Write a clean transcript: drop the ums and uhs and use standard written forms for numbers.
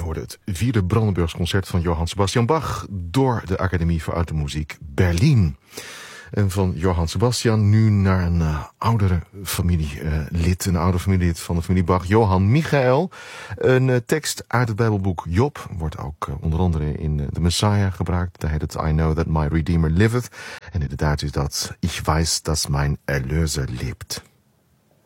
hoorde het vierde Brandenburgs concert van Johann Sebastian Bach door de Academie voor Automuziek Berlin. En van Johann Sebastian nu naar een oudere familielid, een oude familielid van de familie Bach, Johann Michael. Een tekst uit het Bijbelboek Job wordt ook onder andere in The Messiah gebruikt. Daar heet het I know that my Redeemer liveth. En in het Duits is dat Ich weiß, dass mein Erlöser lebt.